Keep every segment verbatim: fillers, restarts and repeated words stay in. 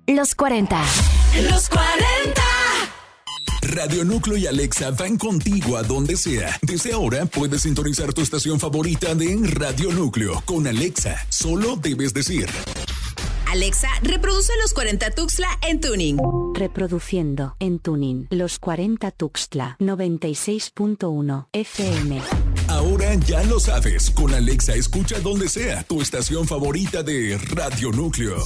Los cuarenta. Los cuarenta. Radio Núcleo y Alexa van contigo a donde sea. Desde ahora puedes sintonizar tu estación favorita de Radio Núcleo con Alexa. Solo debes decir: Alexa, reproduce Los cuarenta Tuxtla en tuning. Reproduciendo en tuning Los cuarenta Tuxtla noventa y seis punto uno F M. Ahora ya lo sabes. Con Alexa escucha donde sea tu estación favorita de Radio Núcleo.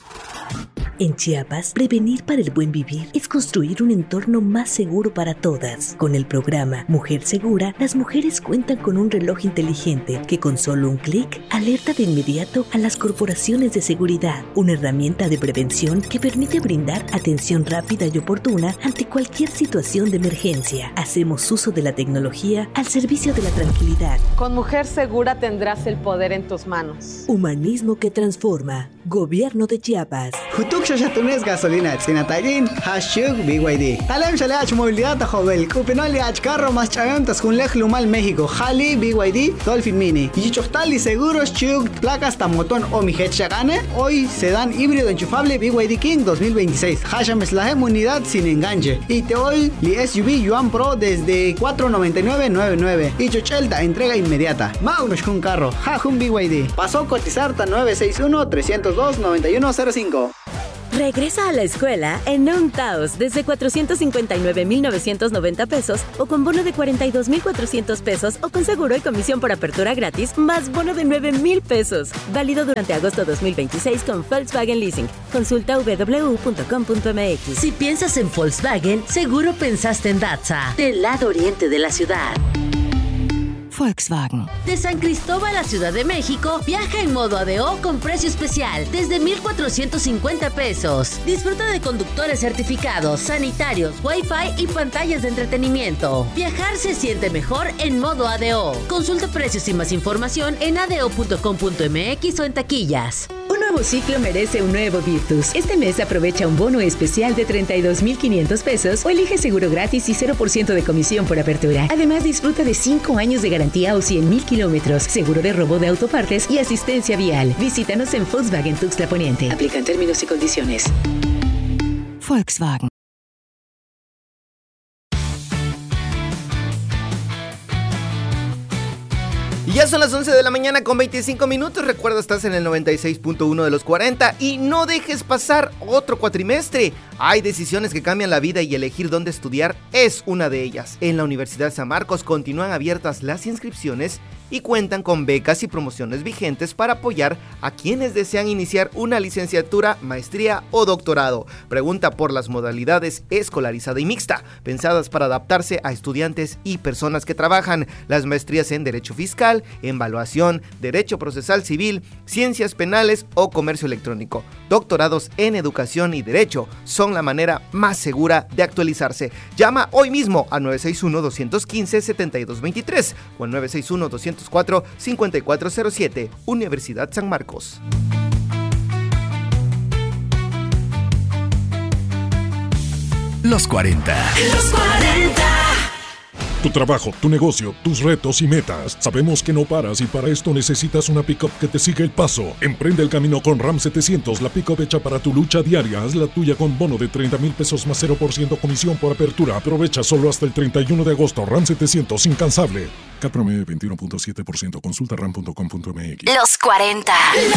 En Chiapas, prevenir para el buen vivir es construir un entorno más seguro para todas. Con el programa Mujer Segura, las mujeres cuentan con un reloj inteligente que con solo un clic alerta de inmediato a las corporaciones de seguridad. Una herramienta de prevención que permite brindar atención rápida y oportuna ante cualquier situación de emergencia. Hacemos uso de la tecnología al servicio de la tranquilidad. Con Mujer Segura tendrás el poder en tus manos. Humanismo que transforma. Gobierno de Chiapas. Shatunes gasolina, Sinatayin, hashtag B Y D. Talem Shalach Movilidad Jovel, Cupinoli H Carro más chaventas con Lej Lumal México, Hali B Y D, Dolphin Mini. Y Chochtali Seguros, Chug, placas Tamotón o Mijet Shagane. Hoy sedán híbrido enchufable B Y D King dos mil veintiséis. Hasham Slahem unidad sin enganche. Y te hoy li S U V Yuan Pro desde cuatro noventa y nueve noventa y nueve. Y Chochelta, entrega inmediata. Maurush con carro, Hajun B Y D. Pasó a cotizar ta nueve seis uno, tres cero dos, nueve uno cero cinco. Regresa a la escuela en un Taos desde cuatrocientos cincuenta y nueve mil novecientos noventa pesos o con bono de cuarenta y dos mil cuatrocientos pesos o con seguro y comisión por apertura gratis más bono de nueve mil pesos. Válido durante agosto dos mil veintiséis con Volkswagen Leasing. Consulta w w w punto com punto m x. Si piensas en Volkswagen, seguro pensaste en Datsa, del lado oriente de la ciudad. Volkswagen. De San Cristóbal a Ciudad de México, viaja en modo A D O con precio especial desde mil cuatrocientos cincuenta pesos. Disfruta de conductores certificados, sanitarios, wifi y pantallas de entretenimiento. Viajar se siente mejor en modo A D O. Consulta precios y más información en a d o punto com punto m x o en taquillas. Un nuevo ciclo merece un nuevo Virtus. Este mes aprovecha un bono especial de treinta y dos mil quinientos pesos o elige seguro gratis y cero por ciento de comisión por apertura. Además, disfruta de cinco años de garantía o cien mil kilómetros, seguro de robo de autopartes y asistencia vial. Visítanos en Volkswagen Tuxtla Poniente. Aplican términos y condiciones. Volkswagen. Y ya son las once de la mañana con veinticinco minutos. Recuerda, estás en el noventa y seis punto uno de los cuarenta y no dejes pasar otro cuatrimestre. Hay decisiones que cambian la vida y elegir dónde estudiar es una de ellas. En la Universidad San Marcos continúan abiertas las inscripciones y cuentan con becas y promociones vigentes para apoyar a quienes desean iniciar una licenciatura, maestría o doctorado. Pregunta por las modalidades escolarizada y mixta, pensadas para adaptarse a estudiantes y personas que trabajan. Las maestrías en Derecho Fiscal, Evaluación, Derecho Procesal Civil, Ciencias Penales o Comercio Electrónico. Doctorados en Educación y Derecho son la manera más segura de actualizarse. Llama hoy mismo al nueve seis uno, dos uno cinco, siete dos dos tres o al nueve seis uno, dos cero cuatro, cinco cuatro cero siete. Universidad San Marcos. Los cuarenta. Los cuarenta. Tu trabajo, tu negocio, tus retos y metas. Sabemos que no paras y para esto necesitas una pick-up que te siga el paso. Emprende el camino con Ram setecientos, la pick-up hecha para tu lucha diaria. Haz la tuya con bono de treinta mil pesos más cero por ciento comisión por apertura. Aprovecha solo hasta el treinta y uno de agosto. Ram setecientos, incansable. C A T promedio veintiuno punto siete por ciento. Consulta ram punto com punto m x. Los cuarenta.